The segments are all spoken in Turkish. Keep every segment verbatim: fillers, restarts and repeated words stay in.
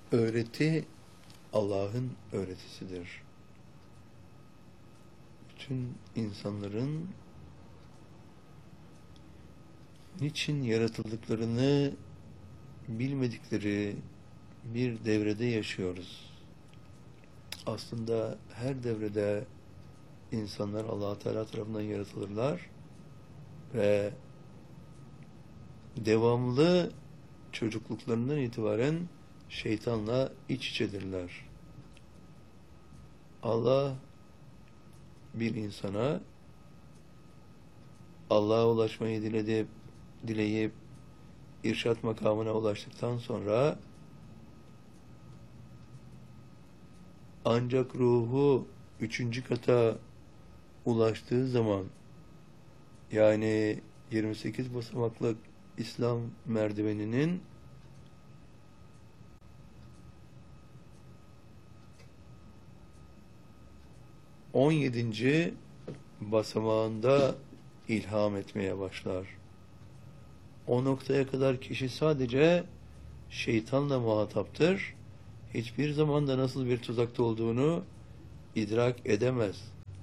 Öğreti Allah'ın öğretisidir. Bütün insanların niçin yaratıldıklarını bilmedikleri bir devrede yaşıyoruz. Aslında her devrede insanlar Allah Teala tarafından yaratılırlar ve devamlı çocukluklarından itibaren şeytanla iç içedirler. Allah bir insana Allah'a ulaşmayı dileyip, dileyip irşat makamına ulaştıktan sonra ancak ruhu üçüncü kata ulaştığı zaman, yani yirmi sekiz basamaklık İslam merdiveninin on yedinci basamağında ilham etmeye başlar. O noktaya kadar kişi sadece şeytanla muhataptır. Hiçbir zaman da nasıl bir tuzakta olduğunu idrak edemez.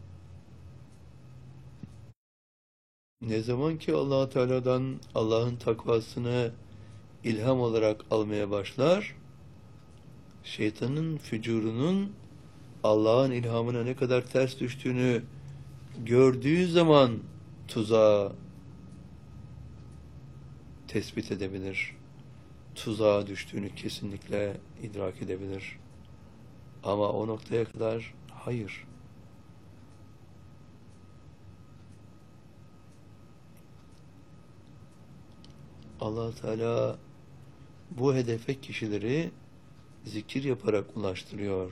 Ne zaman ki Allah Teala'dan Allah'ın takvasını ilham olarak almaya başlar, şeytanın fücurunun Allah'ın ilhamına ne kadar ters düştüğünü gördüğü zaman tuzağa tespit edebilir. Tuzağa düştüğünü kesinlikle idrak edebilir. Ama o noktaya kadar hayır. Allah Teala bu hedefe kişileri zikir yaparak ulaştırıyor.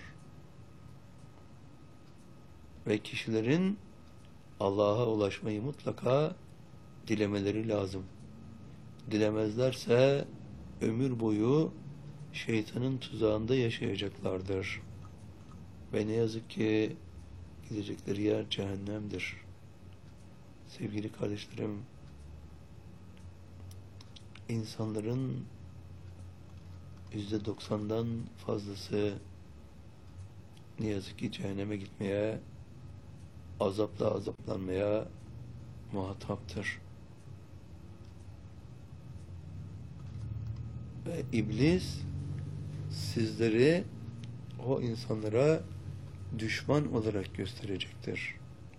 Ve kişilerin Allah'a ulaşmayı mutlaka dilemeleri lazım. Dilemezlerse ömür boyu şeytanın tuzağında yaşayacaklardır. Ve ne yazık ki gidecekleri yer cehennemdir. Sevgili kardeşlerim, insanların yüzde doksandan fazlası ne yazık ki cehenneme gitmeye, azapla azaplanmaya muhataptır. Ve iblis sizleri o insanlara düşman olarak gösterecektir.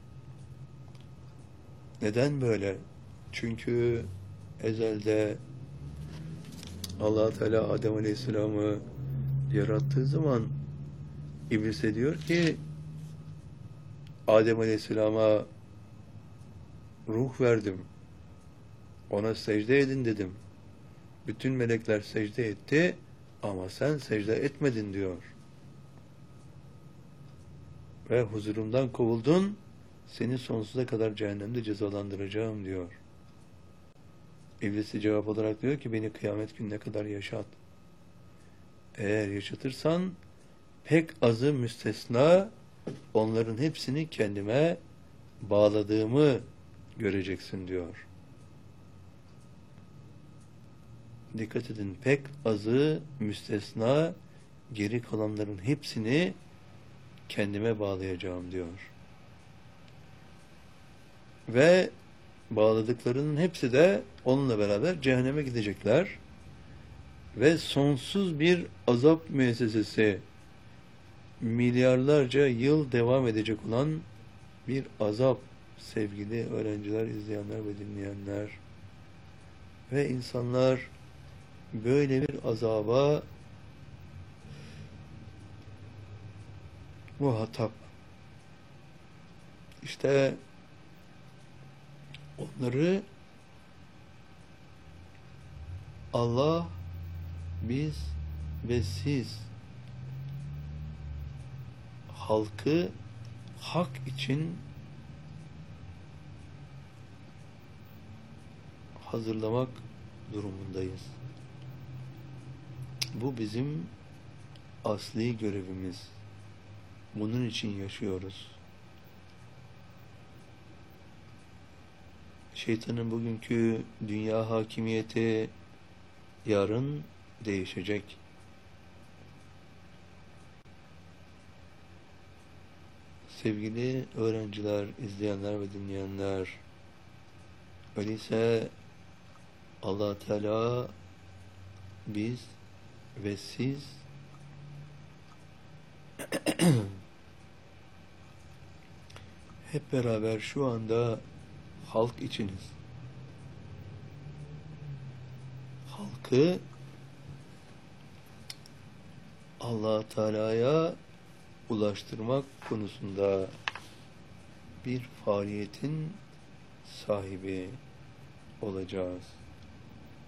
Neden böyle? Çünkü ezelde Allah Teala Adem Aleyhisselam'ı yarattığı zaman İblise diyor ki Adem Aleyhisselam'a ruh verdim. Ona secde edin dedim. Bütün melekler secde etti ama sen secde etmedin diyor. Ve huzurumdan kovuldun, seni sonsuza kadar cehennemde cezalandıracağım diyor. İblisi cevap olarak diyor ki beni kıyamet gününe kadar yaşat. Eğer yaşatırsan pek azı müstesna onların hepsini kendime bağladığımı göreceksin diyor. Dikkat edin, pek azı müstesna geri kalanların hepsini kendime bağlayacağım diyor. Ve bağladıklarının hepsi de onunla beraber cehenneme gidecekler. Ve sonsuz bir azap müessesesi, milyarlarca yıl devam edecek olan bir azap sevgili öğrenciler, izleyenler ve dinleyenler. Ve insanlar böyle bir azaba muhatap. İşte onları Allah, biz ve siz halkı hak için hazırlamak durumundayız. Bu bizim asli görevimiz. Bunun için yaşıyoruz. Şeytanın bugünkü dünya hakimiyeti yarın değişecek. Sevgili öğrenciler, izleyenler ve dinleyenler, öyleyse Allah Teala biz ve siz hep beraber şu anda halk içiniz. Halkı Allah Teala'ya ulaştırmak konusunda bir faaliyetin sahibi olacağız.